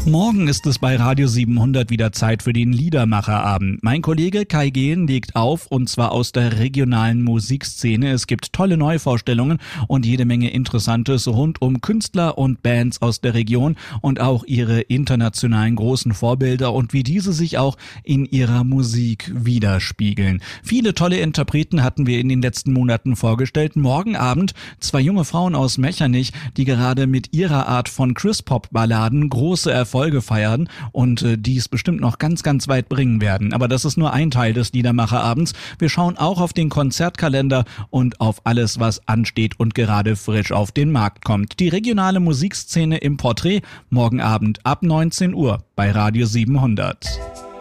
Morgen ist es bei Radio 700 wieder Zeit für den Liedermacherabend. Mein Kollege Kai Gehlen legt auf, und zwar aus der regionalen Musikszene. Es gibt tolle Neuvorstellungen und jede Menge Interessantes rund um Künstler und Bands aus der Region und auch ihre internationalen großen Vorbilder und wie diese sich auch in ihrer Musik widerspiegeln. Viele tolle Interpreten hatten wir in den letzten Monaten vorgestellt. Morgen Abend 2 junge Frauen aus Mechernich, die gerade mit ihrer Art von Chris-Pop-Balladen große Erfolge feiern und dies bestimmt noch ganz, ganz weit bringen werden. Aber das ist nur ein Teil des Liedermacherabends. Wir schauen auch auf den Konzertkalender und auf alles, was ansteht und gerade frisch auf den Markt kommt. Die regionale Musikszene im Porträt morgen Abend ab 19 Uhr bei Radio 700.